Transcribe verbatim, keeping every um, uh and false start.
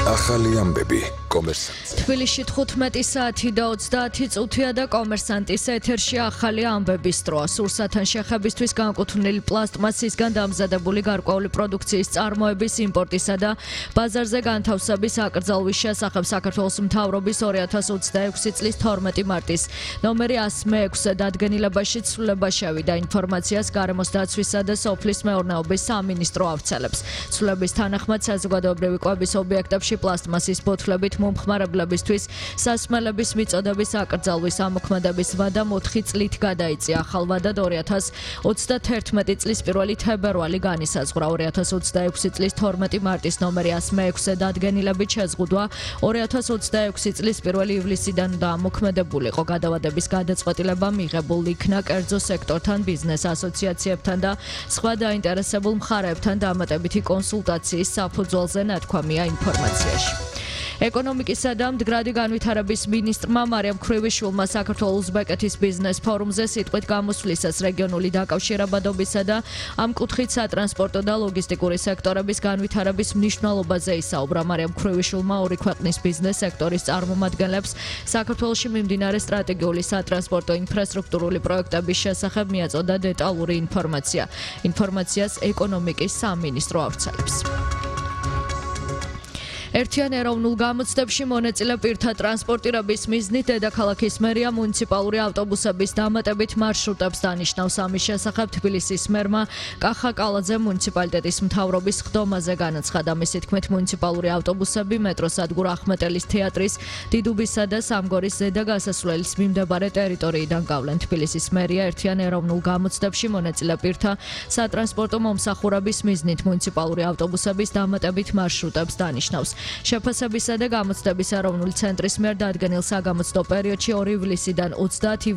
ახალი ამბები კომერსანტზე. თბილისში თხუთმეტი საათი და ოცდაათი წუთია და კომერსანტის ეთერში ახალი ამბების დროა. სურსათან შეხებისთვის განკუთვნილი პლასტმასისგან დამზადებული გარკვეული პროდუქციის წარმოების, იმპორტისა და ბაზარზე განთავსების აკრძალვის შესახებ საქართველოს მთავრობის ორი ათას ოცდაექვსი წლის თორმეტი მარტის ნომერი ას მეექვსე დადგენილებაში ცვლილება შევიდა. ინფორმაციას გარემოს დაცვისა და სოფლის მეურნეობის სამინისტრო ავრცელებს. ცვლილების თანახმად საზოგადოებრივი კვების ობიექტებში პლასტმასის ბოთლებით მომხმარებლებისთვის სასმელების მიწოდების აკრძალვის ამოქმედების ვადამ ოთხი წლით გადაიწია. ახალ ვადად ორი ათას ოცდათერთმეტი წლის პირველი თებერვალი განისაზღვრა. ორი ათას ოცდაექვსი წლის თორმეტი მარტის ნომერი ას მეექვსე დადგენილებით შეზღუდვა ორი ათას ოცდაექვსი წლის პირველი ივლისიდან და ამოქმედებულიყო. გადავადების გადაწყვეტილება მიღებულ იქნა კერძო სექტორთან, ბიზნეს ასოციაციებთან და სხვა დაინტერესებულ მხარეებთან დამატებითი კონსულტაციის საფუძველზე ნათქვამია ინფორმაციაში. ეკონომიკისა და მდგრადი განვითარების მინისტრმა მარიამ ქრივიშვილმა საქართველოს-უზბეკეთის ბიზნეს ფორუმზე სიტყვით გამოსვლისას რეგიონული დაკავშირებადობისა და ამ კუთხით სატრანსპორტო და ლოგისტიკური სექტორების განვითარების მნიშვნელობაზე ისაუბრა. მარიამ ქრივიშვილმა ორი ქვეყნის ბიზნეს სექტორის წარმომადგენლებს საქართველოში მიმდინარე სტრატეგიული სატრანსპორტო ინფრასტრუქტურული პროექტების შესახებ მიაწოდა დეტალური ინფორმაცია. ინფორმაციას ეკონომიკის სამინისტრო ავრცელებს. ერთიან ეროვნულ გამოცდებში მონაწილე პირთა ტრანსპორტირების მიზნით დედაქალაქის მერია მუნიციპალური ავტობუსების დამატებით მარშრუტებს დანიშნავს. ამის შესახებ თბილისის მერმა კახა კალაძე მუნიციპალიტეტის მთავრობის ხდომაზე განაცხადა. მისი თქმით, მუნიციპალური ავტობუსები მეტროსადგურ ახმეტელის თეატრის, დიდუბისა და სამგორის ზედა გასასვლელის მიმდებარე ტერიტორიიდან გავლენ. თბილისის მერია ერთიან ეროვნულ გამოცდებში მონაწილე პირთა სატრანსპორტო მომსახურების მიზნით მუნიციპალური ავტობუსების დამატებით მარშრუტებს დანიშნავს. შეფასებისა და გამოცდების ეროვნული ცენტრის მიერ დადგენილ საგამოცდო პერიოდში ორი ივლისიდან ოცდაათი